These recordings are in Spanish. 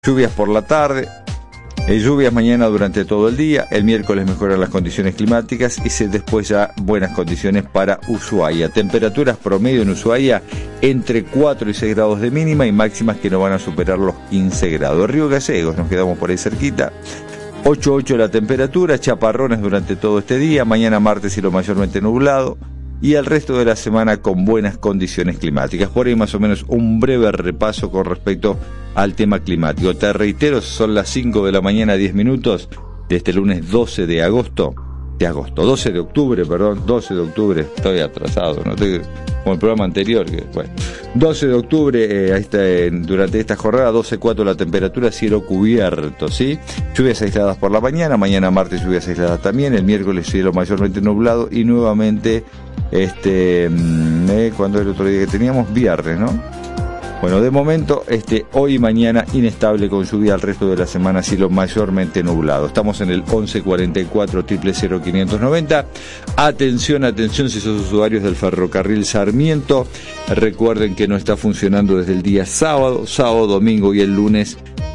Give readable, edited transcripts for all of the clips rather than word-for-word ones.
Lluvias por la tarde, lluvias mañana durante todo el día. El miércoles mejoran las condiciones climáticas y después ya buenas condiciones para Ushuaia. Temperaturas promedio en Ushuaia entre 4 y 6 grados de mínima y máximas que no van a superar los 15 grados. Río Gallegos, nos quedamos por ahí cerquita. 8.8 la temperatura, chaparrones durante todo este día. Mañana martes cielo mayormente nublado. Y el resto de la semana con buenas condiciones climáticas. Por ahí más o menos un breve repaso con respecto al tema climático. Te reitero, son las 5 de la mañana, 10 minutos, de este lunes 12 de octubre, estoy atrasado, ¿no? Como el programa anterior, que, bueno, 12 de octubre, durante esta jornada, 12.4 la temperatura, cielo cubierto, ¿sí? Lluvias aisladas por la mañana martes lluvias aisladas también, el miércoles cielo mayormente nublado y nuevamente, ¿cuándo es el otro día que teníamos? Viernes, ¿no? Bueno, de momento, hoy y mañana inestable con lluvia, el resto de la semana cielo mayormente nublado. Estamos en el 1144 000 590. Atención, si sos usuarios del ferrocarril Sarmiento, recuerden que no está funcionando desde el día sábado, domingo y el lunes,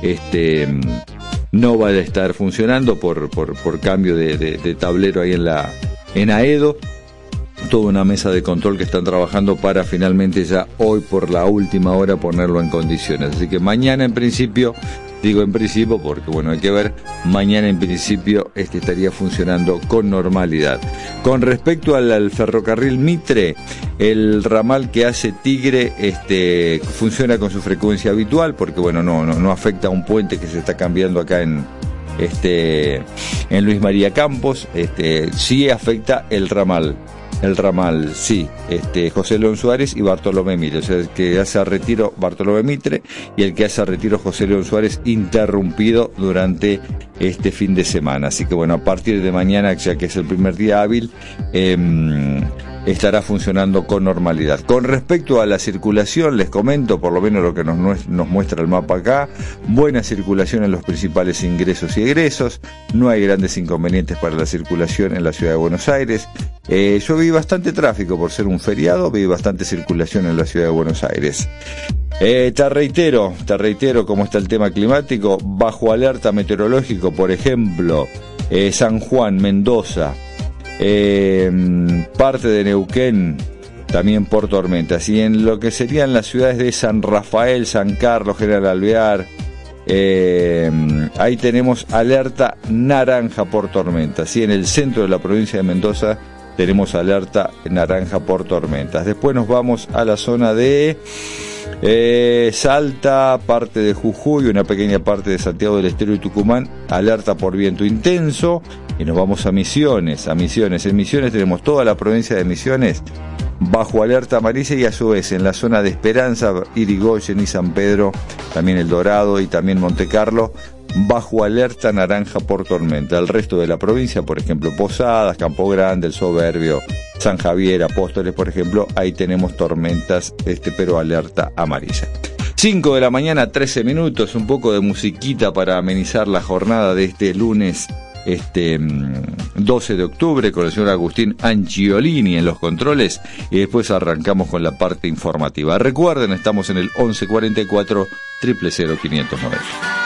no va a estar funcionando por cambio de tablero ahí en Aedo. Toda una mesa de control que están trabajando para finalmente ya hoy por la última hora ponerlo en condiciones. Así que mañana en principio, digo en principio porque bueno, hay que ver, mañana en principio estaría funcionando con normalidad. Con respecto al ferrocarril Mitre, el ramal que hace Tigre funciona con su frecuencia habitual porque bueno, no afecta a un puente que se está cambiando acá en Luis María Campos. Sí afecta el ramal, sí, José León Suárez y Bartolomé Mitre, o sea, el que hace retiro Bartolomé Mitre y el que hace retiro José León Suárez, interrumpido durante este fin de semana. Así que bueno, a partir de mañana, ya que es el primer día hábil, estará funcionando con normalidad. Con respecto a la circulación, les comento, por lo menos lo que nos muestra el mapa acá, buena circulación en los principales ingresos y egresos, no hay grandes inconvenientes para la circulación en la ciudad de Buenos Aires. Yo vi bastante tráfico por ser un feriado, vi bastante circulación en la ciudad de Buenos Aires. Te reitero cómo está el tema climático, bajo alerta meteorológico, por ejemplo, San Juan, Mendoza, parte de Neuquén también por tormentas, y en lo que serían las ciudades de San Rafael, San Carlos, General Alvear, ahí tenemos alerta naranja por tormentas, y en el centro de la provincia de Mendoza tenemos alerta naranja por tormentas. Después nos vamos a la zona de Salta, parte de Jujuy, una pequeña parte de Santiago del Estero y Tucumán, alerta por viento intenso. Y nos vamos a Misiones. En Misiones tenemos toda la provincia de Misiones bajo alerta amarilla, y a su vez en la zona de Esperanza, Irigoyen y San Pedro, también El Dorado y también Montecarlo, bajo alerta naranja por tormenta. El resto de la provincia, por ejemplo, Posadas, Campo Grande, El Soberbio, San Javier, Apóstoles, por ejemplo, ahí tenemos tormentas, pero alerta amarilla. 5 de la mañana, 13 minutos, un poco de musiquita para amenizar la jornada de este lunes 12 de octubre, con el señor Agustín Angiolini en los controles, y después arrancamos con la parte informativa. Recuerden, estamos en el 1144 000 590.